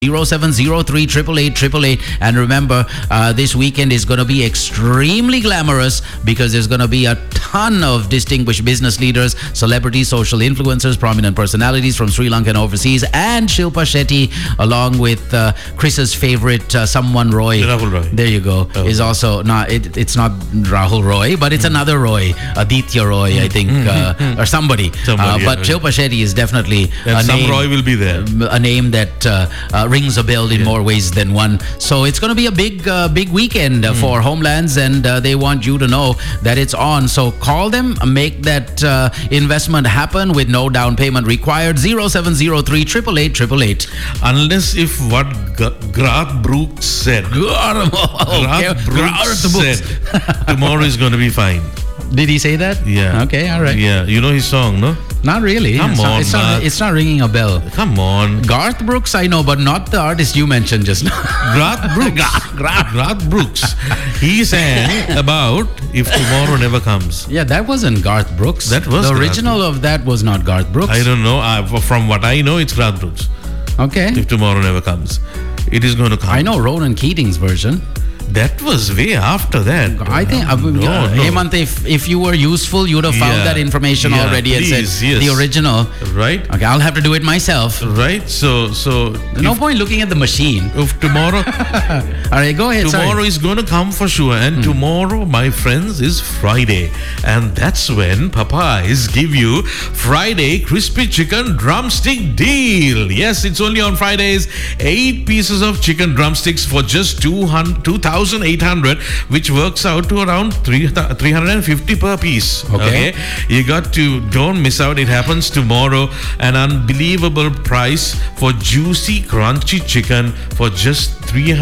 0703 888 And remember, this weekend is going to be extremely glamorous because there's going to be a ton of distinguished business leaders, celebrities, social influencers, prominent personalities from Sri Lanka and overseas, and Shilpa Shetty, along with Chris's favorite, someone Roy. Rahul Roy. There you go. Oh. Is also not. It's not Rahul Roy, but it's another Roy, Aditya Roy, I think, or somebody. But Shilpa Shetty is definitely and some Roy will be there. A name that rings a bell in more ways than one. So it's going to be a big weekend for Homelands, and they want you to know that it's on. So call them, make that investment happen with no down payment required. 0703 888 Unless if what Garth Brooks said. Garth Brooks said tomorrow is going to be fine. Did he say that? Yeah. Okay, all right. Yeah, you know his song, no? Not really. It's not ringing a bell. Come on. Garth Brooks, I know, but not the artist you mentioned just now. Garth Brooks. Garth Brooks. He sang about If Tomorrow Never Comes. Yeah, that wasn't Garth Brooks. That was the original of that was not Garth Brooks. I don't know. From what I know, it's Garth Brooks. Okay. If Tomorrow Never Comes. It is going to come. I know Ronan Keating's version. That was way after that. I think, Hemant, if you were useful, you would have found that information already and said the original. Right. Okay, I'll have to do it myself. Right. So no point looking at the machine. If tomorrow, all right, go ahead. Tomorrow is going to come for sure, and tomorrow, my friends, is Friday, and that's when Popeyes give you Friday crispy chicken drumstick deal. Yes, it's only on Fridays. 8 pieces of chicken drumsticks for just 2,800, which works out to around 350 per piece. Okay, you got to, don't miss out. It happens tomorrow. An unbelievable price for juicy crunchy chicken for just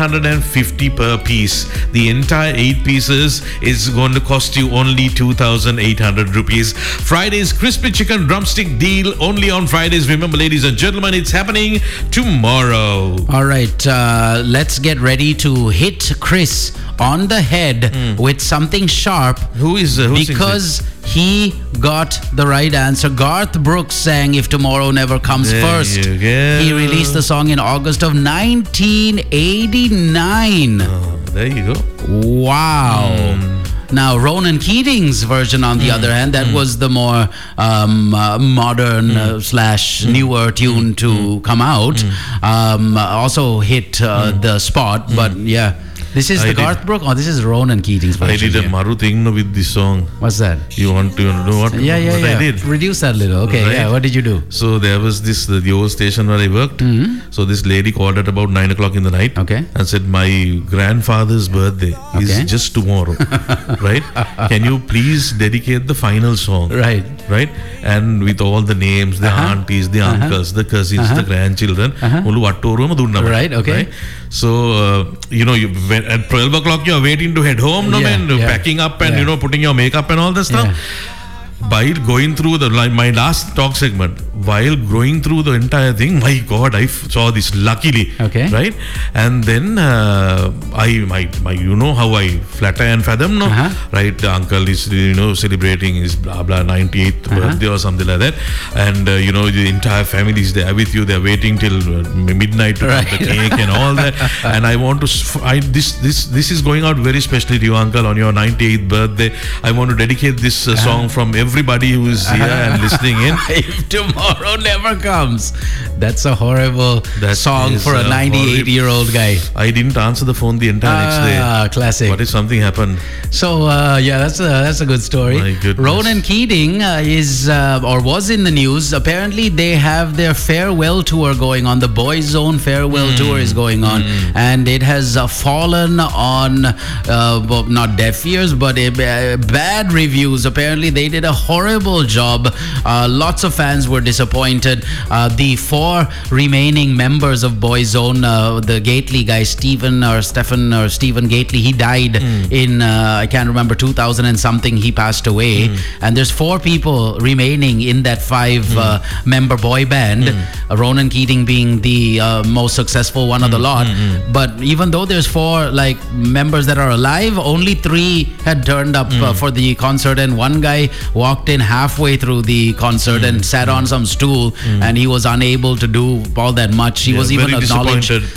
350 per piece. The entire 8 pieces is going to cost you only 2,800 rupees. Friday's crispy chicken drumstick deal only on Fridays. Remember, ladies and gentlemen, it's happening tomorrow. All right, let's get ready to hit Chris on the head with something sharp. Because he got the right answer. Garth Brooks sang If Tomorrow Never Comes first. He released the song in August of 1989. There you go. Wow. Now, Ronan Keating's version, on the other hand, that was the more modern slash newer tune to come out. Also hit the spot, but yeah. This is the Garth Brooks, or this is Ronan Keating's version? I did a Maru thing with this song. What's that? You want to know what? Yeah. I did? Reduce that a little. Okay, right. Yeah. What did you do? So there was the old station where I worked. So this lady called at about 9 o'clock in the night. Okay. And said, my grandfather's birthday is just tomorrow. Right? Can you please dedicate the final song? Right. Right? And with all the names, the aunties, the uncles, the cousins, the grandchildren. Right. Okay. Right? So, at 12 o'clock you're waiting to head home, packing up and putting your makeup and all that stuff. While going through my last talk segment, while going through the entire thing, my God, I saw this luckily, right? And then you know how I flatter and fathom, no? Right? The uncle is celebrating his blah blah 98th birthday or something like that, and the entire family is there with you. They're waiting till midnight to cut the cake and all that. And I want to, this is going out very specially to you, uncle, on your 98th birthday. I want to dedicate this song from everybody who is here and listening in. If tomorrow never comes. That's a horrible song for a 98-year-old guy. I didn't answer the phone the entire next day. Classic. What if something happened? So that's a good story. My goodness. Ronan Keating is or was in the news. Apparently they have their farewell tour going on. The Boyzone farewell tour is going on, and it has fallen on not deaf ears, but bad reviews. Apparently they did a horrible job. Lots of fans were disappointed. The 4 remaining members of Boyzone, the Gately guy, Stephen Gately, he died in I can't remember, 2000 and something. He passed away, and there's 4 people remaining in that 5 member boy band. Ronan Keating being the most successful one of the lot. But even though there's 4 members that are alive, only 3 had turned up for the concert, and one guy walked walked in halfway through the concert and sat on some stool, and he was unable to do all that much. He was even very acknowledged. disappointed.